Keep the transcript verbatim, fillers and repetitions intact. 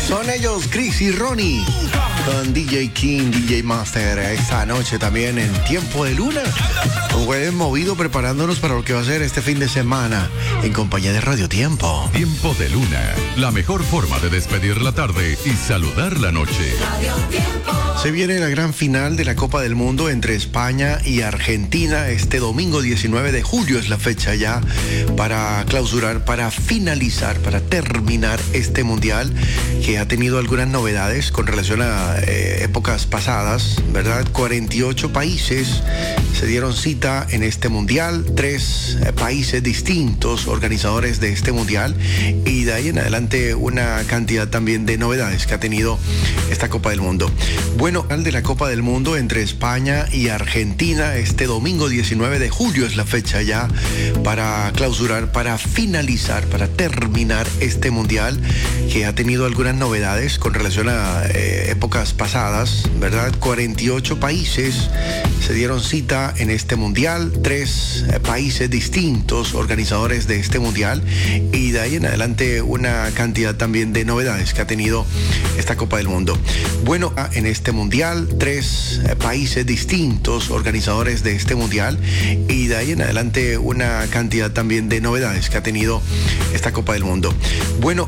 Son ellos, Chris y Ronnie, con D J King, D J Master, esta noche también en Tiempo de Luna. Un jueves movido preparándonos para lo que va a ser este fin de semana en compañía de Radio Tiempo. Tiempo de Luna, la mejor forma de despedir la tarde y saludar la noche. Radio Tiempo. Se viene la gran final de la Copa del Mundo entre España y Argentina. Este domingo diecinueve de julio es la fecha ya para clausurar, para finalizar, para terminar este mundial que ha tenido algunas novedades con relación a eh, épocas pasadas, ¿verdad? cuarenta y ocho países se dieron cita en este mundial, tres eh, países distintos organizadores de este mundial, y de ahí en adelante una cantidad también de novedades que ha tenido esta Copa del Mundo. Bueno, de la Copa del Mundo entre España y Argentina, este domingo diecinueve de julio es la fecha ya para clausurar, para finalizar, para terminar este mundial que ha tenido algunas novedades con relación a eh, épocas pasadas, ¿verdad? cuarenta y ocho países se dieron cita en este mundial, tres eh, países distintos organizadores de este mundial, y de ahí en adelante una cantidad también de novedades que ha tenido esta Copa del Mundo. Bueno, en este mundial, tres eh, países distintos organizadores de este mundial, y de ahí en adelante una cantidad también de novedades que ha tenido esta Copa del Mundo. Bueno,